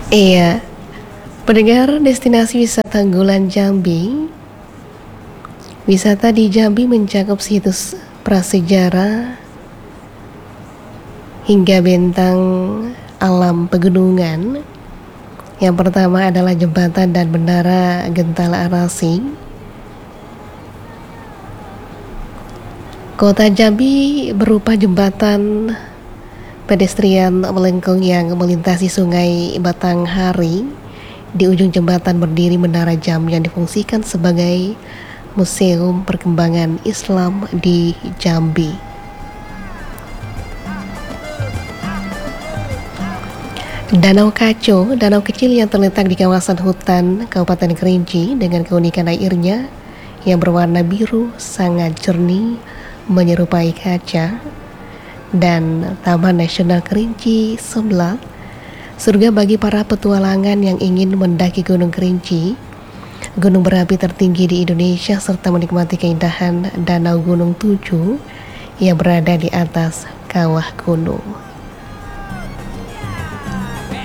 Iya, pendengar destinasi wisata Unggulan Jambi. Wisata di Jambi mencakup situs prasejarah hingga bentang alam pegunungan. Yang pertama adalah jembatan dan menara Gentala Arasi. Kota Jambi berupa jembatan pedestrian melengkung yang melintasi sungai Batanghari. Di ujung jembatan berdiri Menara Jam yang difungsikan sebagai Museum Perkembangan Islam di Jambi. Danau Kaco, danau kecil yang terletak di kawasan hutan Kabupaten Kerinci dengan keunikan airnya yang berwarna biru sangat jernih menyerupai kaca, dan Taman Nasional Kerinci Sebelat, surga bagi para petualangan yang ingin mendaki Gunung Kerinci, gunung berapi tertinggi di Indonesia, serta menikmati keindahan Danau Gunung Tujuh yang berada di atas kawah gunung.